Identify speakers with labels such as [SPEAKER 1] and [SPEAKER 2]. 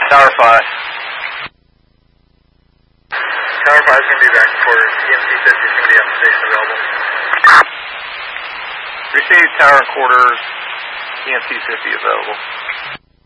[SPEAKER 1] Tower 5.
[SPEAKER 2] Tower 5 is going to be back for EMC 50 is going to be on the station available.
[SPEAKER 1] Received tower and quarters, EMC 50 available.